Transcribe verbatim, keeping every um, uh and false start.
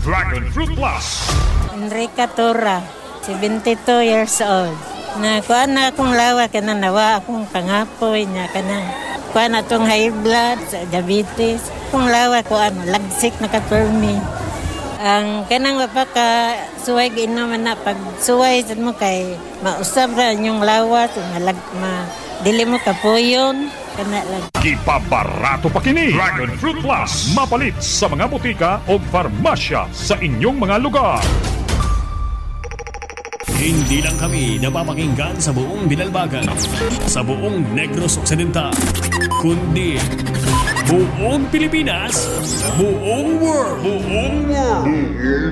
Dragon Fruit Plus. Enrica Tora, seventy-two years old. Na kuha na akong lawa, kana nawa akong pangapoy niya, kana kuha na itong high blood, diabetes. Kung lawa ko, ano, lagsik na ka-permi. Ang kanang mapaka suway ginuman na pag suway sa mo kay mausab ra yung lawa, so malag, ma, dili mo kapuyon, kana lang. Gipabarato pa kini Dragon Fruit Plus. Mapalit sa mga butika o farmasya sa inyong mga lugar. Hindi lang kami napapakinggan sa buong Binalbagan, sa buong Negros Occidental, kundi buong Pilipinas, buong world. Buong world.